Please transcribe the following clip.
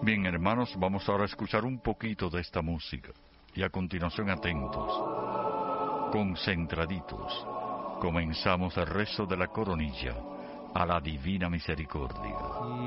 Bien, hermanos, vamos ahora a escuchar un poquito de esta música. Y a continuación, atentos, concentraditos, comenzamos el rezo de la coronilla a la Divina Misericordia.